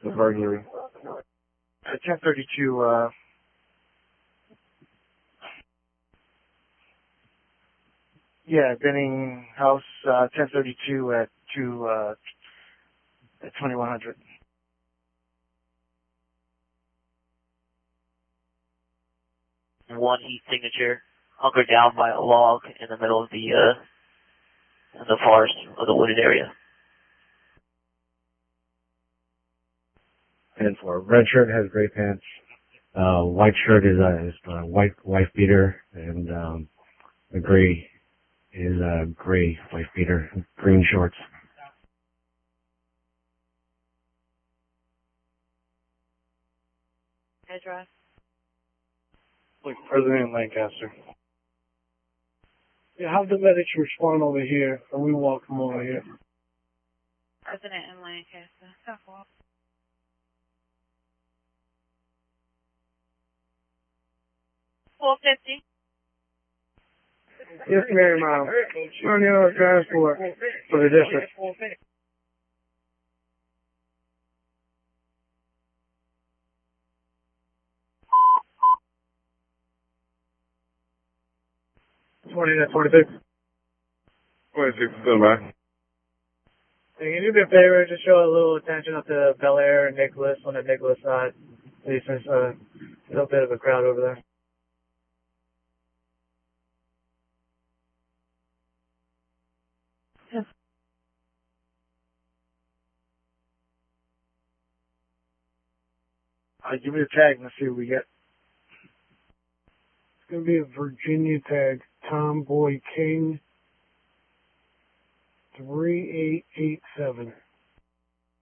The burglary. 1032, yeah, Benning House, 1032 at 2100. One e-signature, hunkered down by a log in the middle of the forest or the wooded area. And for red shirt has gray pants. White shirt is a white wife beater, and the gray is a gray wife beater, green shorts. Address? Like President Lancaster. Yeah, have the medics respond over here, and we walk them over here. President in Lancaster. Stop off. 450. Yes, ma'am. On your transport for the district. That's 46. 26, still back. Hey, can you do me a favor? Just show a little attention up to Bel Air and Nicholas on the Nicholas side. Please, there's a little bit of a crowd over there. Give me the tag and let's see what we get. It's going to be a Virginia tag. Tomboy King 3887.